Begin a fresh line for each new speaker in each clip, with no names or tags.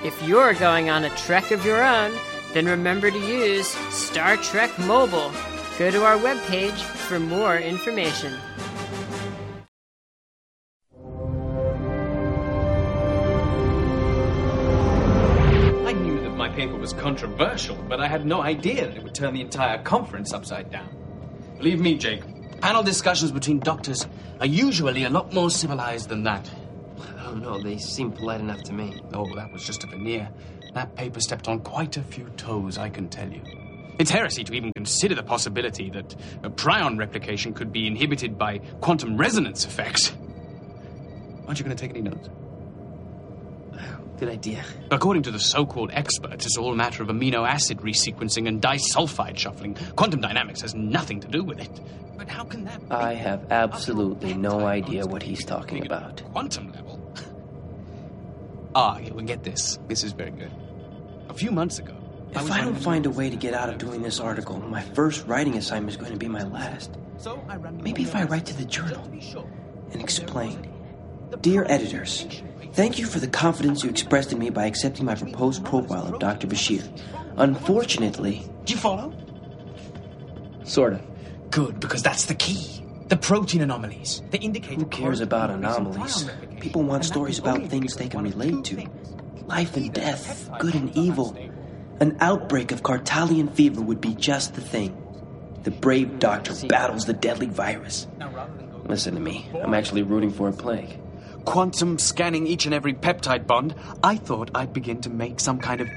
If you're going on a trek of your own, then remember to use Star Trek Mobile. Go to our webpage for more information.
I knew that my paper was controversial, but I had no idea that it would turn the entire conference upside down. Believe me, Jake, panel discussions between doctors are usually a lot more civilized than that.
I don't know, they seem polite enough to me.
Oh, that was just a veneer. That paper stepped on quite a few toes, I can tell you. It's heresy to even consider the possibility that a prion replication could be inhibited by quantum resonance effects. Aren't you going to take any notes?
Good idea.
According to the so-called experts, it's all a matter of amino acid resequencing and disulfide shuffling. Quantum dynamics has nothing to do with it. But how can that be?
I have absolutely no idea what he's talking about.
Quantum level? Yeah, well, get this. This is very good. A few months ago...
If I don't find a way to get out of doing this article, my first writing assignment is going to be my last. Maybe if I write to the journal and explain. Dear editors, thank you for the confidence you expressed in me by accepting my proposed profile of Dr. Bashir. Unfortunately...
Do you follow?
Sort of.
Good, because that's the key. The protein anomalies. They indicate...
Who cares about anomalies? People want stories about things they can relate to. Life and death, good and evil. An outbreak of Cartalian fever would be just the thing. The brave doctor battles the deadly virus. Listen to me. I'm actually rooting for a plague.
Quantum scanning each and every peptide bond, I thought I'd begin to make some kind of...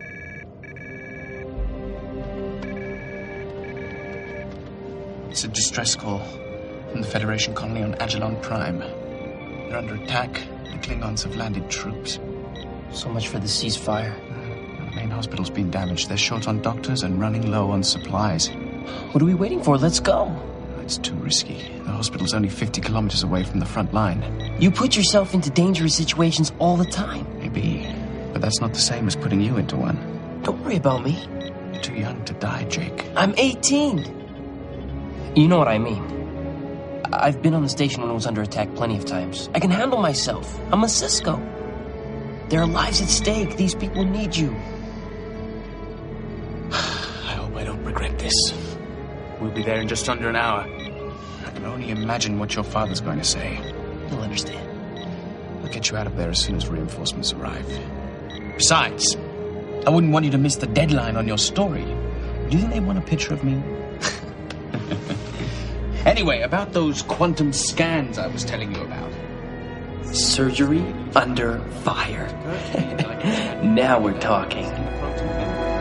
It's a distress call from the Federation colony on Agilon Prime. They're under attack. The Klingons have landed troops.
So much for the ceasefire.
The main hospital's been damaged. They're short on doctors and running low on supplies.
What are we waiting for? Let's go.
It's too risky. The hospital's only 50 kilometers away from the front line.
You put yourself into dangerous situations all the time.
Maybe, but that's not the same as putting you into one.
Don't worry about me.
You're too young to die, Jake.
I'm 18. You know what I mean. I've been on the station when it was under attack plenty of times. I can handle myself. I'm a Cisco. There are lives at stake. These people need you.
I hope I don't regret this. We'll be there in just under an hour. I can only imagine what your father's going to say.
He'll understand.
I'll get you out of there as soon as reinforcements arrive. Besides, I wouldn't want you to miss the deadline on your story. Do you think they want a picture of me? Anyway, about those quantum scans I was telling you about.
Surgery under fire. Now we're talking.